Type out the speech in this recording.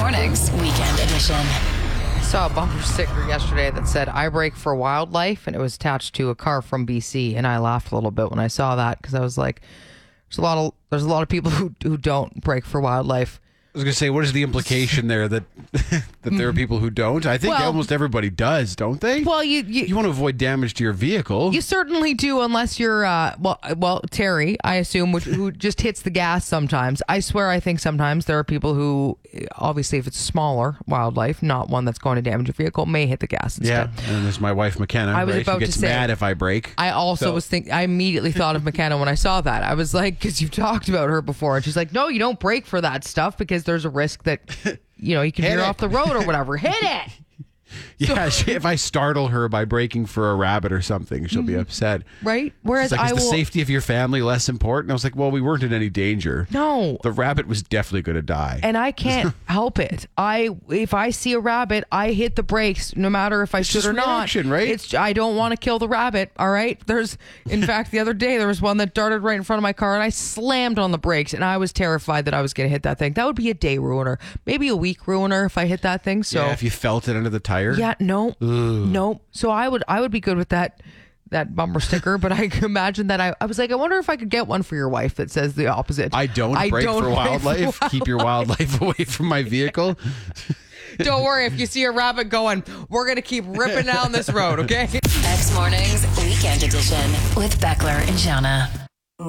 Mornings, Weekend Edition. Saw a bumper sticker yesterday that said "I brake for wildlife," and it was attached to a car from BC, and I laughed a little bit when I saw that because I was like, there's a lot of people who don't brake for wildlife. I was going to say, what is the implication there that there are people who don't? I think almost everybody does, don't they? Well, you want to avoid damage to your vehicle. You certainly do, unless you're Terry, I assume, who just hits the gas sometimes. I swear, I think sometimes there are people who, obviously, if it's smaller wildlife, not one that's going to damage your vehicle, may hit the gas instead. Yeah, and there's my wife McKenna. I was right? about She gets to say, mad if I brake. I also I immediately thought of McKenna when I saw that. I was like, because you've talked about her before, and she's like, no, you don't brake for that stuff because there's a risk that you can veer off the road or whatever. Hit it. Yeah, if I startle her by braking for a rabbit or something, she'll be upset. Right? Whereas She's like, is the safety of your family less important? I was like, well, we weren't in any danger. No. The rabbit was definitely going to die. And I can't help it. If I see a rabbit, I hit the brakes no matter if I should or not. Right? I don't want to kill the rabbit, all right? In fact, the other day there was one that darted right in front of my car and I slammed on the brakes and I was terrified that I was going to hit that thing. That would be a day ruiner, maybe a week ruiner if I hit that thing. So yeah, if you felt it under the tire. Yeah, no. So I would be good with that bumper sticker, but I can imagine that I was like, I wonder if I could get one for your wife that says the opposite. I don't brake for wildlife. Keep your wildlife away from my vehicle. Don't worry, if you see a rabbit going, we're going to keep ripping down this road, okay? X Mornings, Weekend Edition with Beckler and Gianna.